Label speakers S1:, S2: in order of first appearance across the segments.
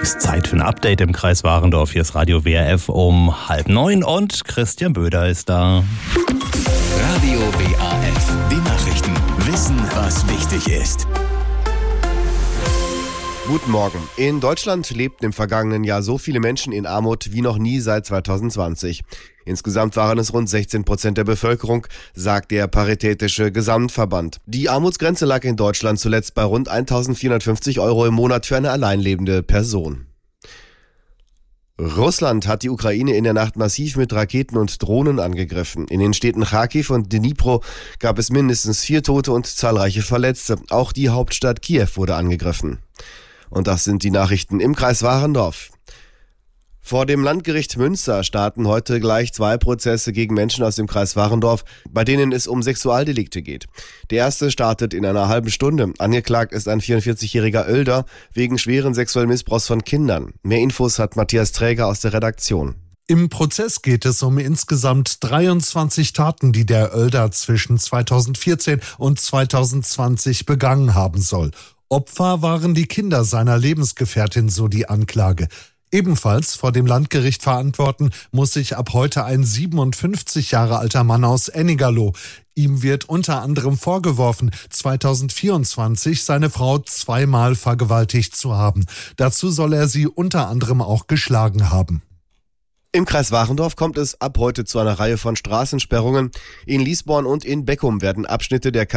S1: Ist Zeit für ein Update im Kreis Warendorf. Hier ist Radio WRF um 8:30 und Christian Böder ist da.
S2: Radio WRF, die Nachrichten. Wissen, was wichtig ist.
S3: Guten Morgen. In Deutschland lebten im vergangenen Jahr so viele Menschen in Armut wie noch nie seit 2020. Insgesamt waren es rund 16% der Bevölkerung, sagt der Paritätische Gesamtverband. Die Armutsgrenze lag in Deutschland zuletzt bei rund 1.450 € im Monat für eine alleinlebende Person. Russland hat die Ukraine in der Nacht massiv mit Raketen und Drohnen angegriffen. In den Städten Kharkiv und Dnipro gab es mindestens 4 Tote und zahlreiche Verletzte. Auch die Hauptstadt Kiew wurde angegriffen. Und das sind die Nachrichten im Kreis Warendorf. Vor dem Landgericht Münster starten heute gleich 2 Prozesse gegen Menschen aus dem Kreis Warendorf, bei denen es um Sexualdelikte geht. Der erste startet in einer halben Stunde. Angeklagt ist ein 44-jähriger Oelder wegen schweren sexuellen Missbrauchs von Kindern. Mehr Infos hat Matthias Träger aus der Redaktion.
S4: Im Prozess geht es um insgesamt 23 Taten, die der Oelder zwischen 2014 und 2020 begangen haben soll. Opfer waren die Kinder seiner Lebensgefährtin, so die Anklage. Ebenfalls vor dem Landgericht verantworten muss sich ab heute ein 57 Jahre alter Mann aus Ennigerloh. Ihm wird unter anderem vorgeworfen, 2024 seine Frau 2-mal vergewaltigt zu haben. Dazu soll er sie unter anderem auch geschlagen haben.
S3: Im Kreis Warendorf kommt es ab heute zu einer Reihe von Straßensperrungen. In Liesborn und in Beckum werden Abschnitte der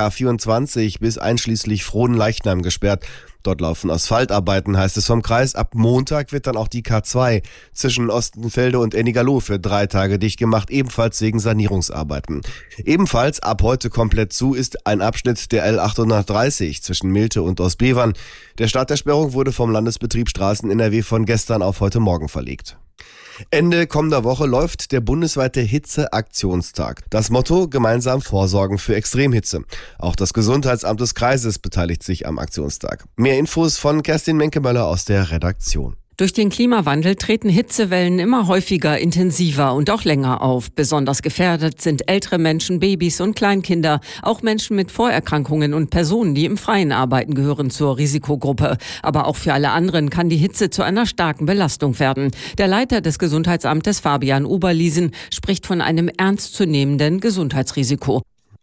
S3: K24 bis einschließlich Frohnleichnam gesperrt. Dort laufen Asphaltarbeiten, heißt es vom Kreis. Ab Montag wird dann auch die K2 zwischen Ostenfelde und Ennigerloh für 3 Tage dicht gemacht, ebenfalls wegen Sanierungsarbeiten. Ebenfalls ab heute komplett zu ist ein Abschnitt der L830 zwischen Milte und Ostbevern. Der Start der Sperrung wurde vom Landesbetrieb Straßen NRW von gestern auf heute Morgen verlegt. Ende kommender Woche läuft der bundesweite Hitzeaktionstag. Das Motto: gemeinsam vorsorgen für Extremhitze. Auch das Gesundheitsamt des Kreises beteiligt sich am Aktionstag. Mehr Infos von Kerstin Menkemöller aus der Redaktion.
S5: Durch den Klimawandel treten Hitzewellen immer häufiger, intensiver und auch länger auf. Besonders gefährdet sind ältere Menschen, Babys und Kleinkinder. Auch Menschen mit Vorerkrankungen und Personen, die im Freien arbeiten, gehören zur Risikogruppe. Aber auch für alle anderen kann die Hitze zu einer starken Belastung werden. Der Leiter des Gesundheitsamtes, Fabian Oberliesen, spricht von einem ernstzunehmenden Gesundheitsrisiko.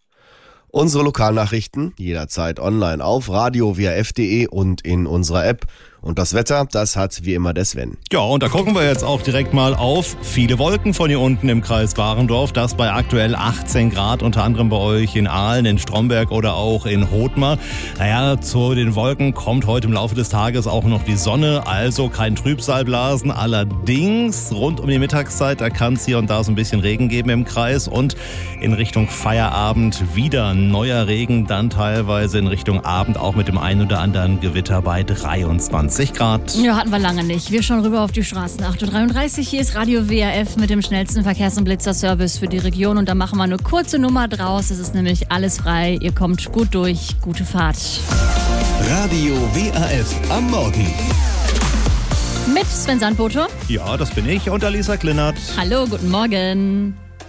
S3: Unsere Lokalnachrichten jederzeit online auf radio-wrf.de und in unserer App. Und das Wetter, das hat wie immer der Sven.
S1: Ja, und da gucken wir jetzt auch direkt mal auf viele Wolken von hier unten im Kreis Warendorf. Das bei aktuell 18 Grad, unter anderem bei euch in Aalen, in Stromberg oder auch in Hothmar. Naja, zu den Wolken kommt heute im Laufe des Tages auch noch die Sonne, also kein Trübsalblasen. Allerdings rund um die Mittagszeit, da kann es hier und da so ein bisschen Regen geben im Kreis. Und in Richtung Feierabend wieder neuer Regen, dann teilweise in Richtung Abend auch mit dem einen oder anderen Gewitter bei 23 Grad.
S6: Ja, hatten wir lange nicht. Wir schauen rüber auf die Straßen. 8:33 Uhr, hier ist Radio WRF mit dem schnellsten Verkehrs- und Blitzerservice für die Region. Und da machen wir eine kurze Nummer draus. Es ist nämlich alles frei. Ihr kommt gut durch. Gute Fahrt.
S2: Radio WRF am Morgen.
S6: Mit Sven Sandbote.
S1: Ja, das bin ich und Alisa Klinnert.
S6: Hallo, guten Morgen.